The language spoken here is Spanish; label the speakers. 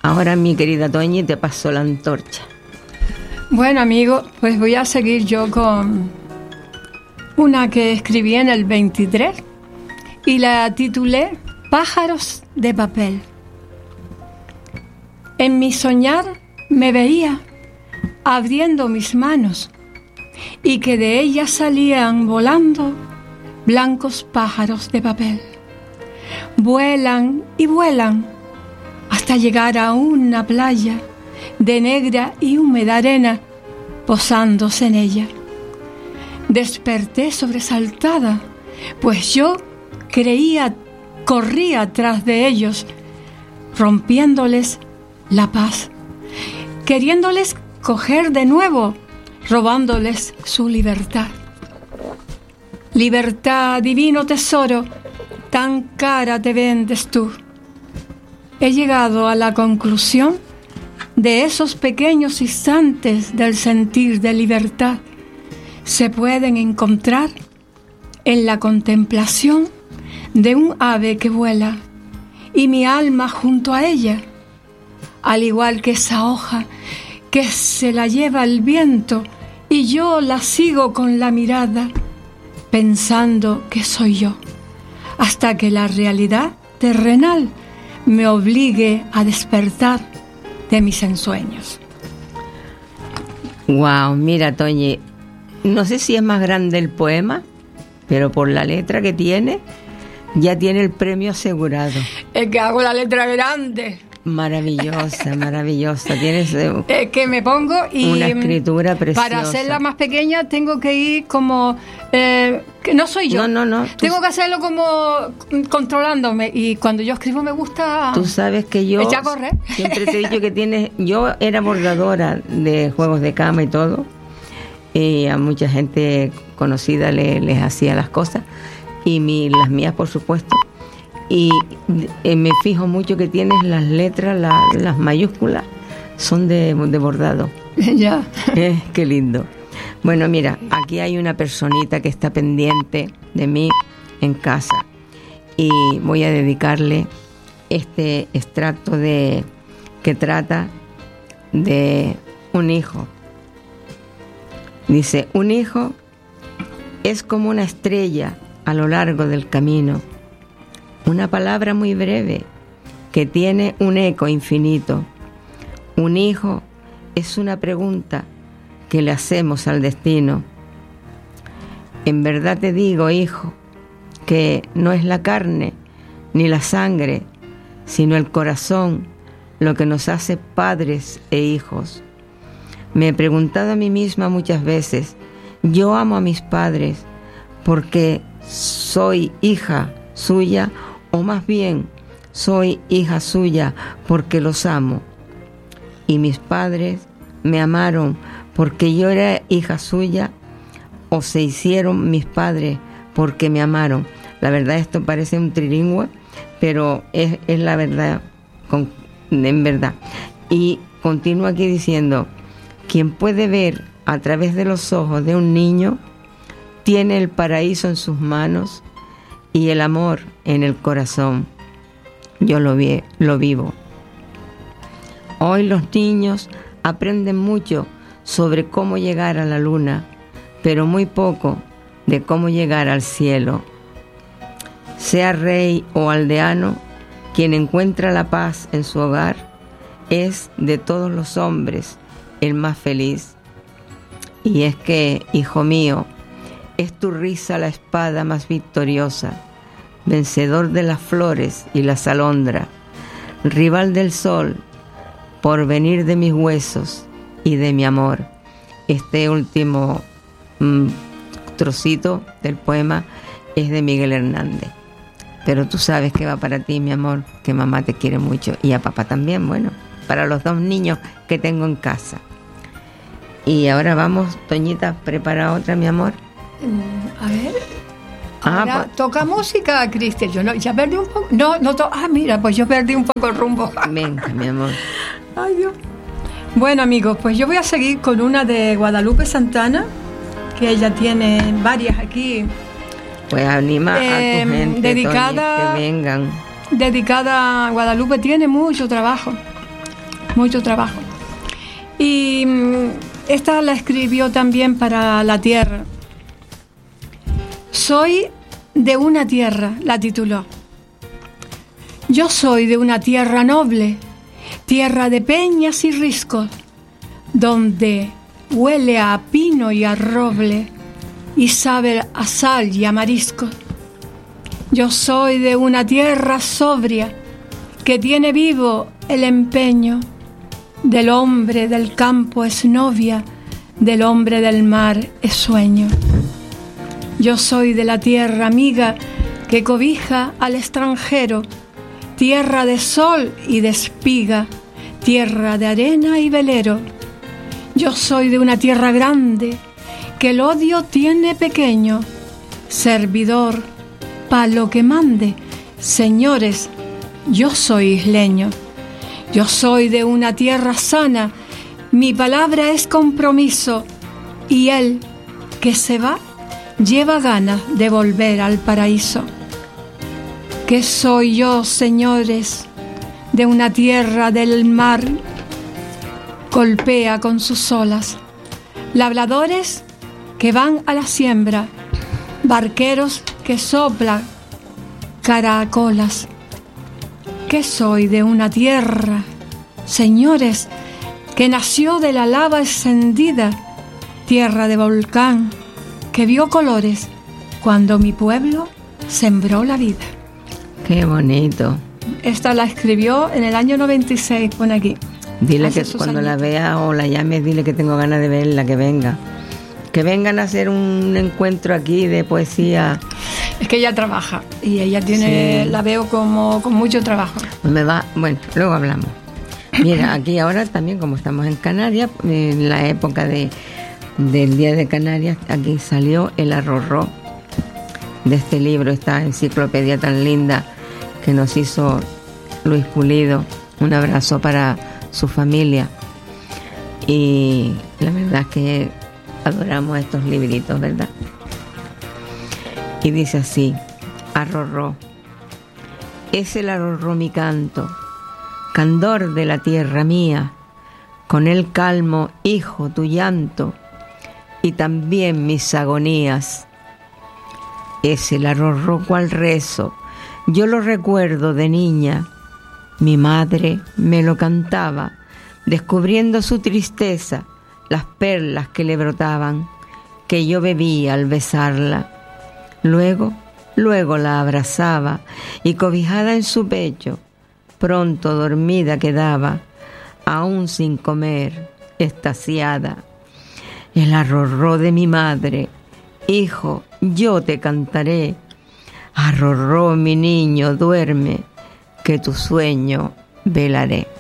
Speaker 1: Ahora, mi querida Toñi, te paso la antorcha.
Speaker 2: Bueno, amigos, pues voy a seguir yo con una que escribí en el 23 y la titulé Pájaros de papel. En mi soñar me veía abriendo mis manos y que de ellas salían volando blancos pájaros de papel. Vuelan y vuelan hasta llegar a una playa de negra y húmeda arena, posándose en ella. Desperté sobresaltada, pues yo corría tras de ellos, rompiéndoles la paz, queriéndoles coger de nuevo, robándoles su libertad. Libertad, divino tesoro, tan cara te vendes tú. He llegado a la conclusión de esos pequeños instantes del sentir de libertad se pueden encontrar en la contemplación de un ave que vuela y mi alma junto a ella, al igual que esa hoja que se la lleva el viento y yo la sigo con la mirada pensando que soy yo, hasta que la realidad terrenal me obligue a despertar de mis ensueños.
Speaker 1: Wow, mira, Toñi, no sé si es más grande el poema, pero por la letra que tiene, ya tiene el premio asegurado.
Speaker 2: Es que hago la letra grande.
Speaker 1: Maravillosa, maravillosa. Tienes
Speaker 2: que me pongo y
Speaker 1: una escritura preciosa.
Speaker 2: Para hacerla más pequeña tengo que ir como que no soy yo.
Speaker 1: No.
Speaker 2: Tengo que hacerlo como controlándome y cuando yo escribo me gusta.
Speaker 1: Tú sabes que yo
Speaker 2: echar a correr.
Speaker 1: Siempre te he dicho que yo era bordadora de juegos de cama y todo. Y a mucha gente conocida les hacía las cosas y las mías, por supuesto. Y me fijo mucho que tienes las letras, las mayúsculas, son de bordado.
Speaker 2: Ya.
Speaker 1: Qué lindo. Bueno, mira, aquí hay una personita que está pendiente de mí en casa y voy a dedicarle este extracto que trata de un hijo. Dice, un hijo es como una estrella a lo largo del camino. Una palabra muy breve que tiene un eco infinito. Un hijo es una pregunta que le hacemos al destino. En verdad te digo, hijo, que no es la carne ni la sangre, sino el corazón lo que nos hace padres e hijos. Me he preguntado a mí misma muchas veces, yo amo a mis padres porque soy hija suya, o más bien soy hija suya porque los amo. Y mis padres me amaron porque yo era hija suya, o se hicieron mis padres porque me amaron. La verdad, esto parece un trilingüe, pero es la verdad, en verdad. Y continúa aquí diciendo, quien puede ver a través de los ojos de un niño tiene el paraíso en sus manos y el amor en el corazón. Yo lo vivo. Hoy los niños aprenden mucho sobre cómo llegar a la luna, pero muy poco de cómo llegar al cielo. Sea rey o aldeano, quien encuentra la paz en su hogar es de todos los hombres el más feliz. Y es que, hijo mío, es tu risa la espada más victoriosa, vencedor de las flores y las alondras, rival del sol, porvenir de mis huesos y de mi amor. Este último trocito del poema es de Miguel Hernández. Pero tú sabes que va para ti, mi amor, que mamá te quiere mucho y a papá también, bueno, para los dos niños que tengo en casa. Y ahora vamos, Toñita, prepara otra, mi amor.
Speaker 2: A ver. Ahora, pues, toca música, Cristian. Yo no, ya perdí un poco. Mira, pues yo perdí un poco el rumbo.
Speaker 1: Venga, mi amor.
Speaker 2: Ay, Dios. Bueno, amigos, pues yo voy a seguir con una de Guadalupe Santana, que ella tiene varias aquí.
Speaker 1: Pues anima a tu gente,
Speaker 2: dedicada,
Speaker 1: Toñi, que vengan.
Speaker 2: Dedicada a Guadalupe, tiene mucho trabajo. mucho trabajo. Y esta la escribió también para la tierra. Soy de una tierra, la tituló. Yo soy de una tierra noble, tierra de peñas y riscos, donde huele a pino y a roble y sabe a sal y a mariscos. Yo soy de una tierra sobria que tiene vivo el empeño del hombre del campo es novia, del hombre del mar es sueño. Yo soy de la tierra amiga que cobija al extranjero, tierra de sol y de espiga, tierra de arena y velero. Yo soy de una tierra grande que el odio tiene pequeño, servidor pa' lo que mande, señores, yo soy isleño. Yo soy de una tierra sana, mi palabra es compromiso, y él que se va lleva ganas de volver al paraíso. ¿Qué soy yo, señores, de una tierra del mar? Golpea con sus olas, labradores que van a la siembra, barqueros que soplan caracolas. ¿Qué soy de una tierra, señores, que nació de la lava encendida, tierra de volcán, que vio colores cuando mi pueblo sembró la vida?
Speaker 1: Qué bonito.
Speaker 2: Esta la escribió en el año 96, pone aquí.
Speaker 1: Dile que cuando la vea o la llames, dile que tengo ganas de verla, que venga. Que vengan a hacer un encuentro aquí de poesía.
Speaker 2: Es que ella trabaja y ella tiene, sí, la veo como con mucho trabajo.
Speaker 1: Bueno, luego hablamos. Mira, aquí ahora también, como estamos en Canarias, en la época del Día de Canarias, aquí salió el arrorró de este libro, esta enciclopedia tan linda que nos hizo Luis Pulido. Un abrazo para su familia. Y la verdad es que adoramos estos libritos, ¿verdad? Y dice así: arrorró. Es el arrorró mi canto, candor de la tierra mía, con él calmo, hijo, tu llanto, y también mis agonías. Es el arrorró cual rezo, yo lo recuerdo de niña, mi madre me lo cantaba, descubriendo su tristeza, las perlas que le brotaban, que yo bebía al besarla. Luego la abrazaba y cobijada en su pecho, pronto dormida quedaba, aún sin comer, extasiada. El arrorró de mi madre, hijo, yo te cantaré. Arrorró mi niño, duerme, que tu sueño velaré.